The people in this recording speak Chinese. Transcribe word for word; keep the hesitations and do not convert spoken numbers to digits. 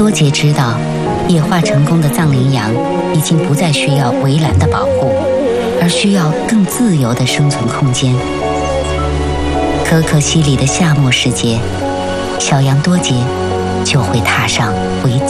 多杰知道，野化成功的藏羚羊已经不再需要围栏的保护，而需要更自由的生存空间。可可西里的夏末时节，小羊多杰就会踏上回